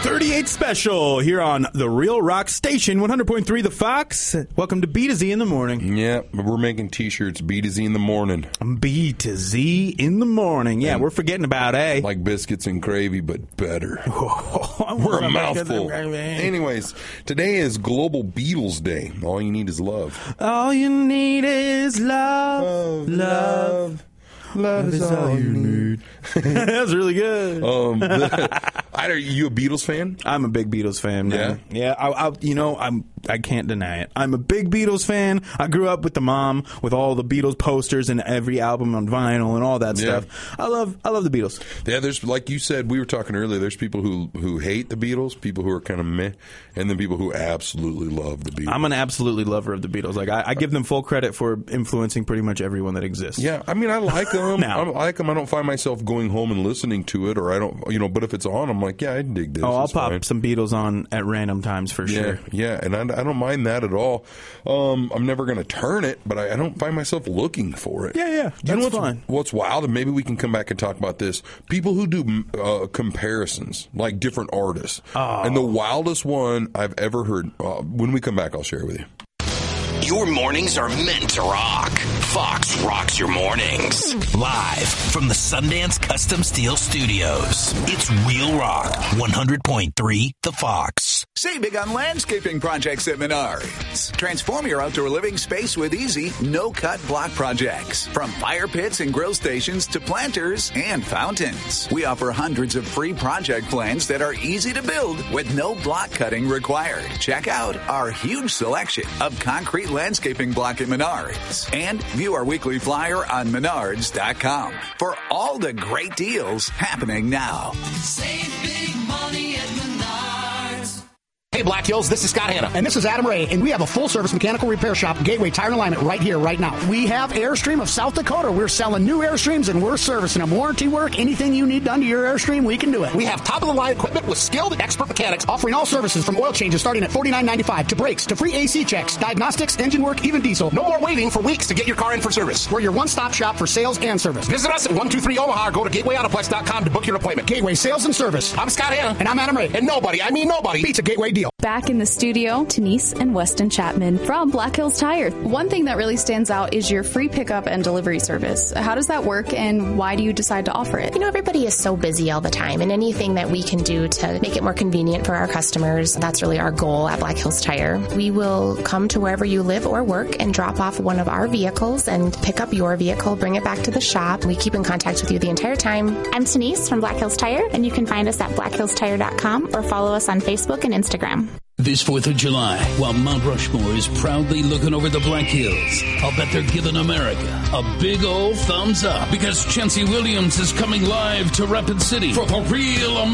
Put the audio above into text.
38 special here on the Real Rock Station, 100.3 The Fox. Welcome to B to Z in the morning. Yeah, we're making T-shirts, B to Z in the morning. B to Z in the morning. Yeah, and we're forgetting about A. Like biscuits and gravy, but better. We're a mouthful. Anyways, today is Global Beatles Day. All you need is love. All you need is love. Love. Love is all you need. That's really good. Are you a Beatles fan? I'm a big Beatles fan, man. Yeah. I can't deny it. I'm a big Beatles fan. I grew up with the mom with all the Beatles posters and every album on vinyl and all that stuff. I love the Beatles. Yeah, there's, like you said, we were talking earlier, there's people who hate the Beatles, people who are kind of meh, and then people who absolutely love the Beatles. I'm an absolutely lover of the Beatles. Like I give them full credit for influencing pretty much everyone that exists. Yeah, I mean, I like them. I like them. I don't find myself going home and listening to it, or I don't, but if it's on, I'm like, yeah, I dig this. Oh, I'll pop some Beatles on at random times for sure. Yeah, and I don't mind that at all. I'm never going to turn it, but I don't find myself looking for it. Yeah, that's fine. What's wild, and maybe we can come back and talk about this, people who do comparisons, like different artists. Oh. And the wildest one I've ever heard, when we come back, I'll share it with you. Your mornings are meant to rock. Fox rocks your mornings. Live from the Sundance Custom Steel Studios. It's Real Rock 100.3 The Fox. Save big on landscaping projects at Menards. Transform your outdoor living space with easy, no-cut block projects. From fire pits and grill stations to planters and fountains. We offer hundreds of free project plans that are easy to build with no block cutting required. Check out our huge selection of concrete landscaping block at Menards. And view our weekly flyer on Menards.com for all the great deals happening now. Save big money at Menards. Hey, Black Hills, this is Scott Hanna. And this is Adam Ray, and we have a full-service mechanical repair shop, Gateway Tire and Alignment, right here, right now. We have Airstream of South Dakota. We're selling new Airstreams, and we're servicing them. Warranty work, anything you need done to your Airstream, we can do it. We have top-of-the-line equipment with skilled and expert mechanics. Offering all services from oil changes starting at $49.95 to brakes, to free AC checks, diagnostics, engine work, even diesel. No more waiting for weeks to get your car in for service. We're your one-stop shop for sales and service. Visit us at 123 Omaha or go to GatewayAutoplex.com to book your appointment. Gateway Sales and Service. I'm Scott Hanna. And I'm Adam Ray. And nobody beats a Gateway deal. Back in the studio, Denise and Weston Chapman from Black Hills Tire. One thing that really stands out is your free pickup and delivery service. How does that work, and why do you decide to offer it? Everybody is so busy all the time, and anything that we can do to make it more convenient for our customers, that's really our goal at Black Hills Tire. We will come to wherever you live or work and drop off one of our vehicles and pick up your vehicle, bring it back to the shop. We keep in contact with you the entire time. I'm Denise from Black Hills Tire, and you can find us at blackhillstire.com or follow us on Facebook and Instagram. This 4th of July, while Mount Rushmore is proudly looking over the Black Hills, I'll bet they're giving America a big old thumbs up because Chancey Williams is coming live to Rapid City for the Real America.